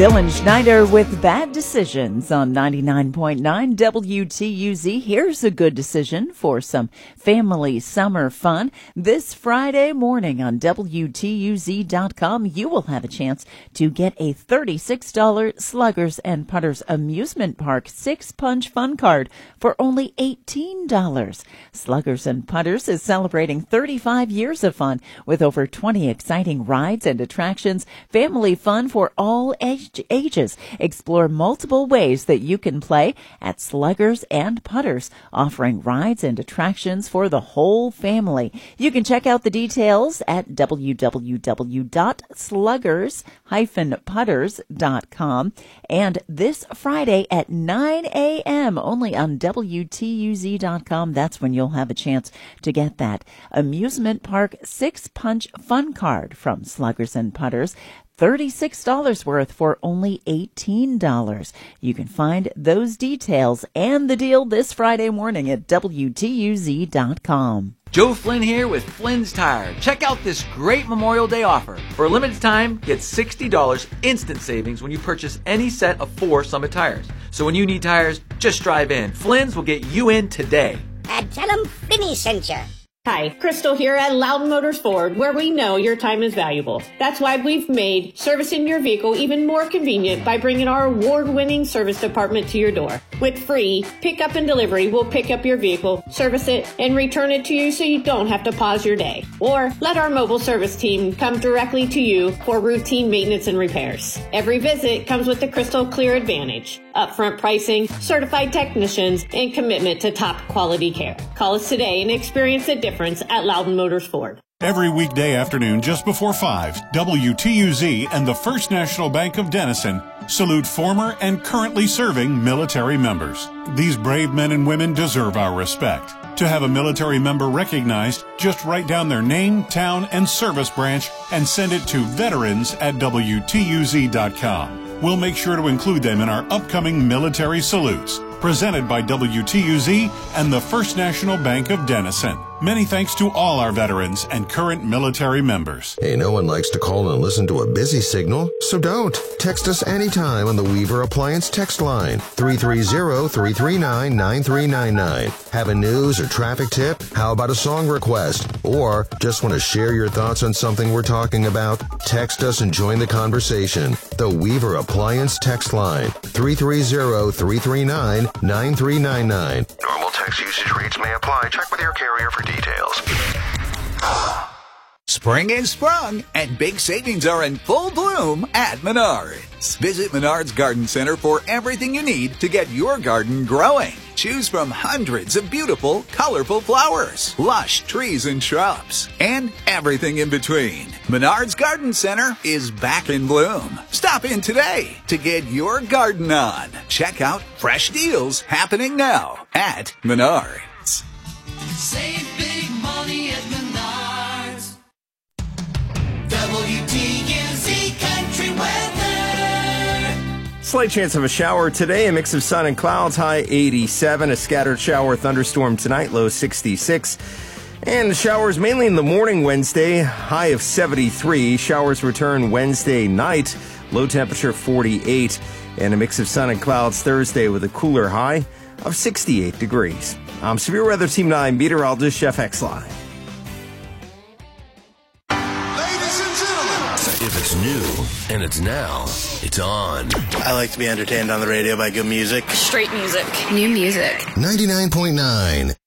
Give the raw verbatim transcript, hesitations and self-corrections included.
Dylan Schneider with Bad Decisions on ninety-nine point nine W T U Z. Here's a good decision for some family summer fun. This Friday morning on W T U Z dot com, you will have a chance to get a thirty-six dollars Sluggers and Putters Amusement Park six-punch fun card for only eighteen dollars. Sluggers and Putters is celebrating thirty-five years of fun with over twenty exciting rides and attractions. Family fun for all age ages. Explore multiple ways that you can play at Sluggers and Putters, offering rides and attractions for the whole family. You can check out the details at w w w dot sluggers dash putters dot com. And this Friday at nine a.m. only on W T U Z dot com, that's when you'll have a chance to get that amusement park six-punch fun card from Sluggers and Putters. thirty-six dollars worth for only eighteen dollars. You can find those details and the deal this Friday morning at W T U Z dot com. Joe Flynn here with Flynn's Tire. Check out this great Memorial Day offer. For a limited time, get sixty dollars instant savings when you purchase any set of four Summit tires. So when you need tires, just drive in. Flynn's will get you in today. And tell them Flinny sent you. Hi, Crystal here at Loudon Motors Ford, where we know your time is valuable. That's why we've made servicing your vehicle even more convenient by bringing our award-winning service department to your door. With free pickup and delivery, we'll pick up your vehicle, service it, and return it to you so you don't have to pause your day. Or let our mobile service team come directly to you for routine maintenance and repairs. Every visit comes with the Crystal Clear Advantage, upfront pricing, certified technicians, and commitment to top quality care. Call us today and experience the difference at Loudon Motors Ford. Every weekday afternoon just before five, W T U Z and the First National Bank of Denison salute former and currently serving military members. These brave men and women deserve our respect. To have a military member recognized, just write down their name, town, and service branch and send it to veterans at W T U Z dot com. We'll make sure to include them in our upcoming military salutes. Presented by W T U Z and the First National Bank of Denison. Many thanks to all our veterans and current military members. Hey, no one likes to call and listen to a busy signal, so don't. Text us anytime on the Weaver Appliance text line, three three zero, three three nine, nine three nine nine. Have a news or traffic tip? How about a song request? Or just want to share your thoughts on something we're talking about? Text us and join the conversation. The Weaver Appliance text line, three three zero, three three nine, nine three nine nine. Normal text usage rates may apply. Check with your carrier for details. Spring is sprung, and big savings are in full bloom at Menards. Visit Menards Garden Center for everything you need to get your garden growing. Choose from hundreds of beautiful, colorful flowers, lush trees and shrubs, and everything in between. Menards Garden Center is back in bloom. Stop in today to get your garden on. Check out fresh deals happening now at Menards. Save big money at Menards. W T U Z Country Weather. Slight chance of a shower today, a mix of sun and clouds, high eighty-seven. A scattered shower thunderstorm tonight, low sixty-six. And showers mainly in the morning Wednesday, high of seventy-three. Showers return Wednesday night, low temperature forty-eight. And a mix of sun and clouds Thursday with a cooler high of sixty-eight degrees. I'm Severe Weather Team nine meteorologist Chef X-Line. Ladies and gentlemen, if it's new and it's now, it's on. I like to be entertained on the radio by good music. Straight music. New music. ninety-nine point nine